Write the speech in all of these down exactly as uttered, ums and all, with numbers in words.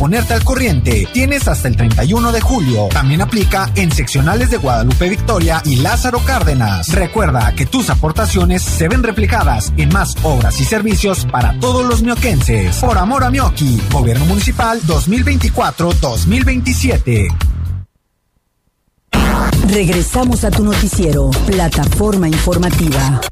Ponerte al corriente. Tienes hasta el treinta y uno de julio. También aplica en seccionales de Guadalupe Victoria y Lázaro Cárdenas. Recuerda que tus aportaciones se ven reflejadas en más obras y servicios para todos los mioquenses. Por amor a Mioqui, Gobierno Municipal dos mil veinticuatro dos mil veintisiete. Regresamos a tu noticiero, Plataforma Informativa.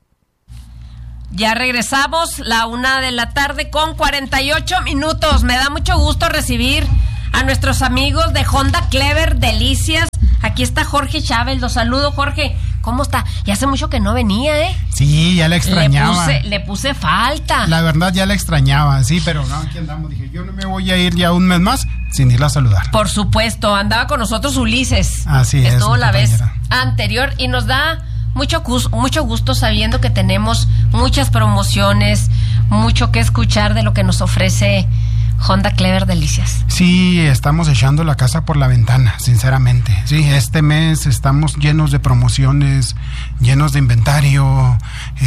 Ya regresamos, la una de la tarde con cuarenta y ocho minutos. Me da mucho gusto recibir a nuestros amigos de Honda Clever Delicias. Aquí está Jorge Chávez, los saludo, Jorge. ¿Cómo está? Ya hace mucho que no venía, ¿eh? Sí, ya la extrañaba. Le puse, le puse falta. La verdad ya la extrañaba, sí, pero no, aquí andamos. Dije, yo no me voy a ir ya un mes más sin irla a saludar. Por supuesto, andaba con nosotros Ulises. Así es. Estuvo la vez anterior y nos da mucho gusto, mucho gusto sabiendo que tenemos muchas promociones, mucho que escuchar de lo que nos ofrece Honda Clever Delicias. Sí, estamos echando la casa por la ventana, sinceramente. Sí, este mes estamos llenos de promociones, llenos de inventario.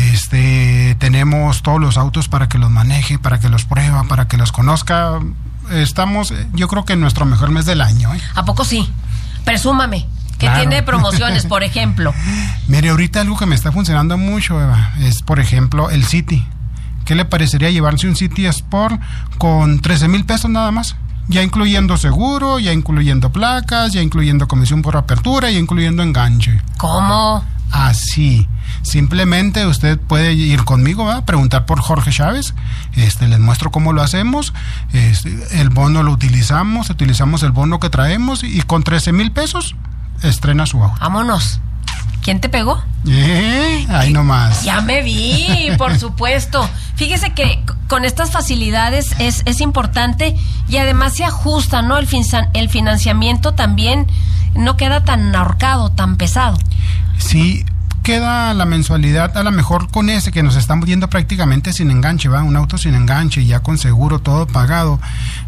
Este, tenemos todos los autos para que los maneje, para que los prueba, para que los conozca. Estamos, yo creo que en nuestro mejor mes del año, ¿eh? ¿A poco sí? Presúmame. ¿Qué claro. tiene promociones, por ejemplo? Mire, ahorita algo que me está funcionando mucho, Eva, es, por ejemplo, el City. ¿Qué le parecería llevarse un City Sport con trece mil pesos nada más? Ya incluyendo seguro, ya incluyendo placas, ya incluyendo comisión por apertura, ya incluyendo enganche. ¿Cómo? Así. Simplemente usted puede ir conmigo, ¿va? Preguntar por Jorge Chávez. Este, les muestro cómo lo hacemos. Este, el bono lo utilizamos, utilizamos el bono que traemos y con trece mil pesos estrena su auto. Vámonos. ¿Quién te pegó? Eh, ahí nomás. Ya me vi, por supuesto. Fíjese que con estas facilidades es, es importante y además se ajusta, ¿no? El, fin, el financiamiento también no queda tan ahorcado, tan pesado. Sí, queda la mensualidad a lo mejor con ese que nos estamos viendo prácticamente sin enganche, ¿va? Un auto sin enganche, ya con seguro, todo pagado.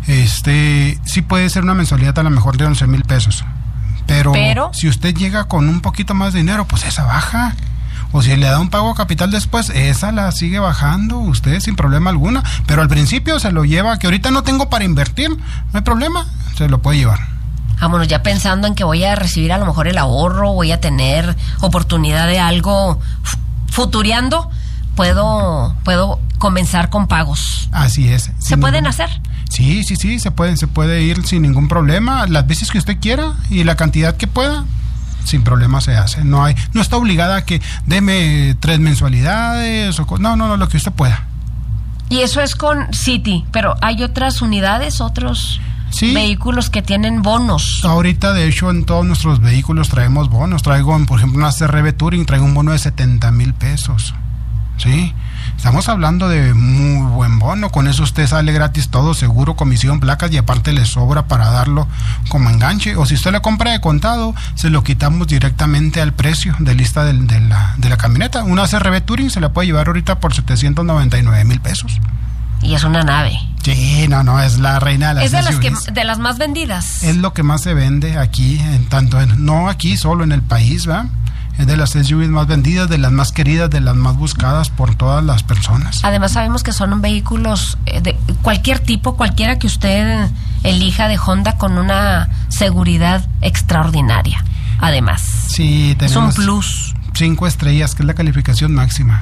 Este, sí puede ser una mensualidad a lo mejor de once mil pesos. Pero, Pero si usted llega con un poquito más de dinero, pues esa baja. O si le da un pago a capital después, esa la sigue bajando usted sin problema alguna. Pero al principio se lo lleva, que ahorita no tengo para invertir, no hay problema, se lo puede llevar. Vámonos, ya pensando en que voy a recibir a lo mejor el ahorro, voy a tener oportunidad de algo futureando, puedo, puedo comenzar con pagos. Así es. ¿Se pueden ningún... hacer? Sí, sí, sí, se puede, se puede ir sin ningún problema, las veces que usted quiera y la cantidad que pueda, sin problema se hace. No hay, no está obligada a que deme tres mensualidades o no, no, no, lo que usted pueda. Y eso es con City, pero hay otras unidades, otros sí. vehículos que tienen bonos. Ahorita, de hecho, en todos nuestros vehículos traemos bonos. Traigo, por ejemplo, una C R V Touring, traigo un bono de setenta mil pesos. Sí. Estamos hablando de muy buen bono, con eso usted sale gratis todo, seguro, comisión, placas y aparte le sobra para darlo como enganche. O si usted le compra de contado, se lo quitamos directamente al precio de lista de, de, la, de la camioneta. Una C R V Touring se la puede llevar ahorita por setecientos noventa y nueve mil pesos. Y es una nave. Sí, no, no, es la reina de las Es de las, que, de las más vendidas. Es lo que más se vende aquí, en tanto en, no aquí, solo en el país, ¿va? Es de las S U Vs más vendidas, de las más queridas, de las más buscadas por todas las personas. Además sabemos que son vehículos de cualquier tipo, cualquiera que usted elija de Honda, con una seguridad extraordinaria. Además, sí, tenemos es un plus. Cinco estrellas, que es la calificación máxima.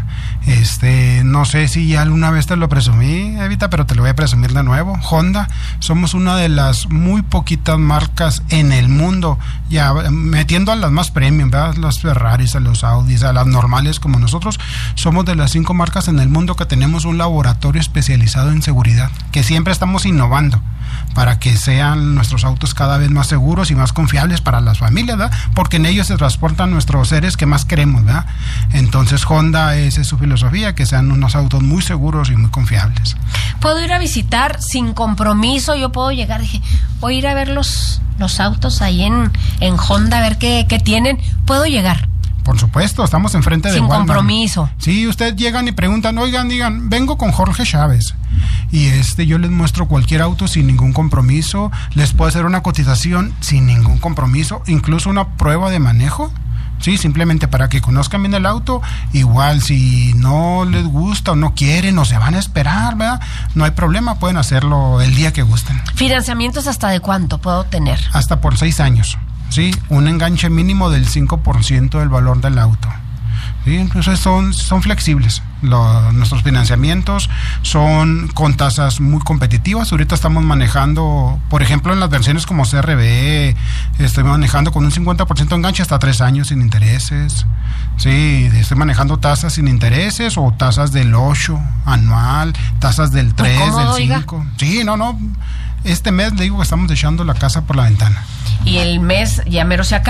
Este, no sé si ya alguna vez te lo presumí, Evita, pero te lo voy a presumir de nuevo. Honda, somos una de las muy poquitas marcas en el mundo, ya metiendo a las más premium, ¿verdad? Los Ferraris, a los Audis, a las normales como nosotros, somos de las cinco marcas en el mundo que tenemos un laboratorio especializado en seguridad, que siempre estamos innovando para que sean nuestros autos cada vez más seguros y más confiables para las familias, ¿verdad? Porque en ellos se transportan nuestros seres que más queremos, ¿verdad? Entonces Honda, esa es su filosofía, que sean unos autos muy seguros y muy confiables. ¿Puedo ir a visitar sin compromiso? Yo puedo llegar, dije, voy a ir a ver los, los autos ahí en, en Honda, a ver qué, qué tienen. ¿Puedo llegar? Por supuesto, estamos enfrente de Sin Walmart. compromiso. Sí, ustedes llegan y preguntan, oigan, digan, vengo con Jorge Chávez. Y este, yo les muestro cualquier auto sin ningún compromiso. Les puedo hacer una cotización sin ningún compromiso, incluso una prueba de manejo. Sí, simplemente para que conozcan bien el auto. Igual si no les gusta o no quieren o se van a esperar, ¿verdad? No hay problema, pueden hacerlo el día que gusten. ¿Financiamientos hasta de cuánto puedo tener? Hasta por seis años, sí, un enganche mínimo del cinco por ciento del valor del auto. Sí, entonces son, son flexibles. Lo, nuestros financiamientos son con tasas muy competitivas. Ahorita estamos manejando, por ejemplo, en las versiones como C R V, estoy manejando con un cincuenta por ciento de enganche hasta tres años sin intereses. Sí, estoy manejando tasas sin intereses o tasas del ocho anual, tasas del tres, del cinco. Sí, no, no. Este mes le digo que estamos echando la casa por la ventana. Y el mes ya mero se acaba.